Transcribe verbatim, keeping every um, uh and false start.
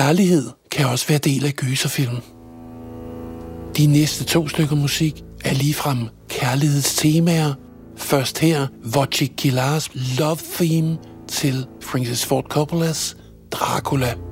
Kærlighed kan også være del af gyserfilm. De næste to stykker musik er ligefrem kærlighedstemaer. Først her Wojciech Kilaras Love Theme til Francis Ford Coppolas Dracula.